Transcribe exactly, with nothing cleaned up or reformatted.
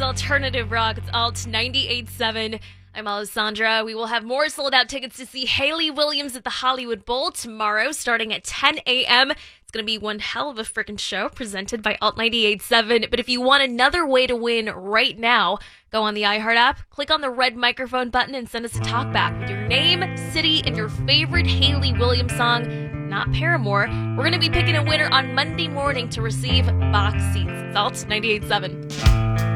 Alternative Rock. It's Alt ninety-eight point seven. I'm Alessandra. We will have more sold-out tickets to see Hayley Williams at the Hollywood Bowl tomorrow, starting at ten a.m. It's going to be one hell of a frickin' show presented by Alt ninety-eight point seven. But if you want another way to win right now, go on the iHeart app, click on the red microphone button, and send us a talkback with your name, city, and your favorite Hayley Williams song, not Paramore. We're going to be picking a winner on Monday morning to receive box seats. It's Alt ninety-eight point seven.